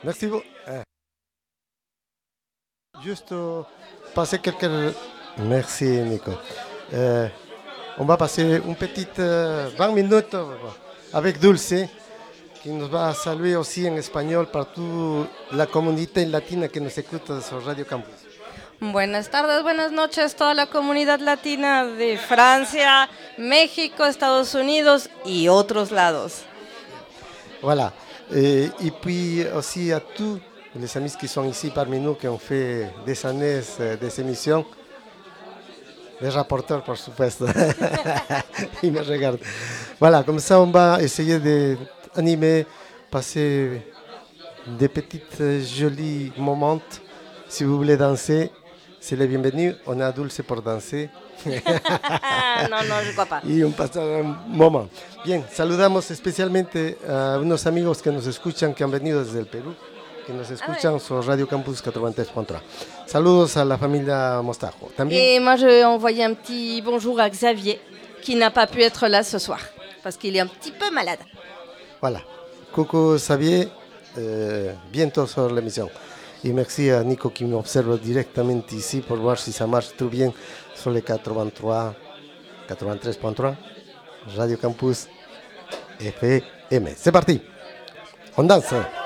Merci beaucoup. Juste passer quelques... Merci Nico. On va passer une petite 20 minutes avec Dulce, qui nous va saluer aussi en espagnol para toda la comunidad latina que nos escucha sur Radio Campus. Buenas tardes, buenas noches, toda la comunidad latina de Francia, México, Estados Unidos y otros lados. Voilà. Et puis aussi à tous les amis qui sont ici parmi nous, qui ont fait des années des émissions. Les rapporteurs, por supuesto. Ils me regardent. Voilà, comme ça, on va essayer d'animer, passer des petits jolis moments. Si vous voulez danser, c'est le bienvenu. On a Dulce pour danser. No, je crois pas. Y un pasar un momento. Bien, saludamos especialmente a unos amigos que nos escuchan, que han venido desde el Perú, que nos escuchan sur Radio Campus 93.3. Saludos a la familia Mostajo. También. Et moi, je vais envoyer un petit bonjour à Xavier, qui n'a pas pu être là ce soir, parce qu'il est un petit peu malade. Voilà. Coucou Xavier, bientôt sur l'émission. Et merci à Nico qui m'observe directement ici pour voir si ça marche tout bien sur les 93.3, Radio Campus FM. C'est parti, on danse.